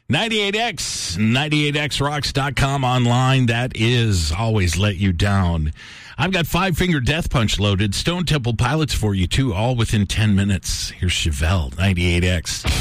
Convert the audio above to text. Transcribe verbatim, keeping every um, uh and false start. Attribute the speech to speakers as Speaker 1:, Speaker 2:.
Speaker 1: ninety-eight X, ninety-eight X rocks dot com online. That is Always Let You Down. I've got Five Finger Death Punch loaded. Stone Temple Pilots for you, too, all within ten minutes. Here's Chevelle, ninety-eight X.